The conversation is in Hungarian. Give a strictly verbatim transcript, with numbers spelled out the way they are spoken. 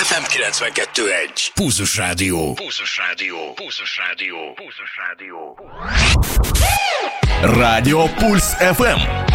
ef em kilencvenkettő egy. Pulzus Rádió. Pulzus Rádió. Pulzus Rádió. Pulzus Rádió. Rádió Puls ef em.